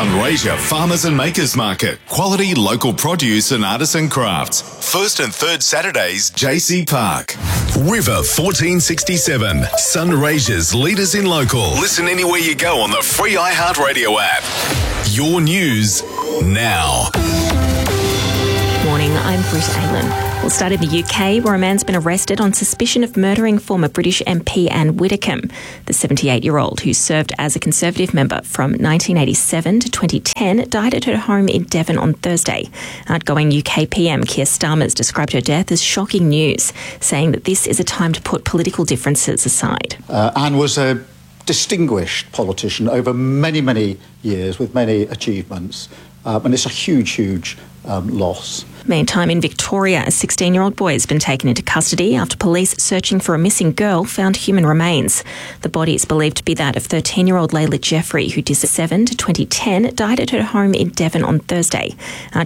Sunraysia Farmers and Makers Market. Quality local produce and artisan crafts. First and third Saturdays, JC Park. River 1467. Sunraysia's leaders in local. Listen anywhere you go on the free iHeartRadio app. Your news now. Morning, I'm Britt Aylan. We'll start in the UK, where a man's been arrested on suspicion of murdering former British MP Anne Widdecombe. The 78-year-old, who served as a Conservative member from 1987 to 2010, died at her home in Devon on Thursday. Outgoing UK PM Keir Starmer's described her death as shocking news, saying that this is a time to put political differences aside. Anne was a distinguished politician over many, many years with many achievements, and it's a huge loss. Meantime, in Victoria, a 16-year-old boy has been taken into custody after police searching for a missing girl found human remains. The body is believed to be that of 13-year-old Layla Jeffrey, who, 2007 to 2010, died at her home in Devon on Thursday.